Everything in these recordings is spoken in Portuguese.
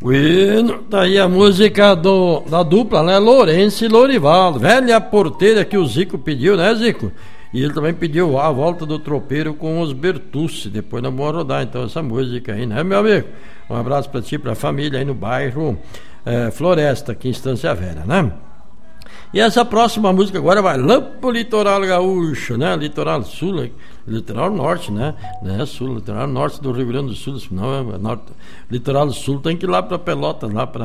Bueno, tá aí a música da dupla, né? Lourenço e Lorivaldo, velha porteira que o Zico pediu, né, Zico? E ele também pediu a volta do tropeiro com os Bertucci, depois nós vamos rodar então essa música aí, né, meu amigo? Um abraço pra ti, pra família aí no bairro Floresta, aqui em Estância Velha, né? E essa próxima música agora vai lá pro litoral gaúcho, né? Litoral sul, litoral norte, né? Sul, litoral norte do Rio Grande do Sul, não é norte. Litoral sul tem que ir lá pra Pelotas, lá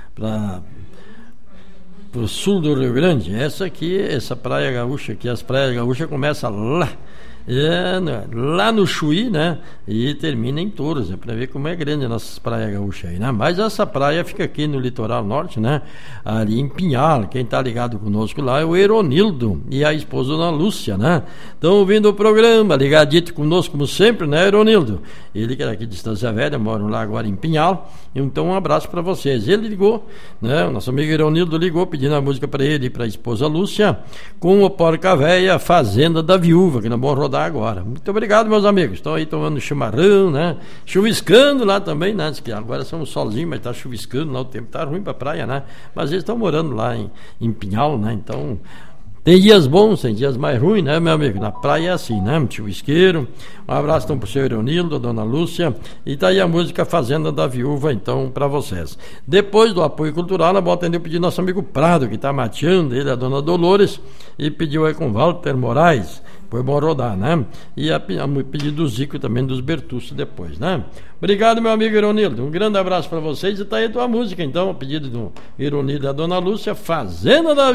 pro sul do Rio Grande. Essa praia gaúcha aqui, as praias gaúchas começam lá no Chuí, né? E termina em Torres, pra ver como é grande a nossa praia gaúcha aí, né? Mas essa praia fica aqui no litoral norte, né? Ali em Pinhal. Quem tá ligado conosco lá é o Eronildo e a esposa Dona Lúcia, né? Estão ouvindo o programa, ligadito conosco como sempre, né, Eronildo? Ele que era aqui de Estância Velha, moram lá agora em Pinhal. Então um abraço pra vocês. Ele ligou, né? O nosso amigo Eronildo ligou pedindo a música pra ele e pra esposa Lúcia com o Porca Véia, Fazenda da Viúva, que nós vamos rodar agora. Muito obrigado, meus amigos. Estão aí tomando chimarrão, né? Chuviscando lá também, né? Diz que agora são um solzinho, mas tá chuviscando lá, o tempo tá ruim pra praia, né? Mas eles estão morando lá em Pinhal, né? Então tem dias bons, tem dias mais ruins, né, meu amigo? Na praia é assim, né? Chuvisqueiro. Um abraço então pro seu Eronildo, Dona Lúcia. E tá aí a música Fazenda da Viúva, então, pra vocês. Depois do apoio cultural, nós vamos atender o pedido do nosso amigo Prado, que tá mateando, ele, a Dona Dolores, e pediu aí com Walter Moraes. Foi bom rodar, né? E a pedido do Zico também, dos Bertucci depois, né? Obrigado, meu amigo Eronildo. Um grande abraço pra vocês. E tá aí a tua música, então, a pedido do Eronildo e da Dona Lúcia, Fazenda da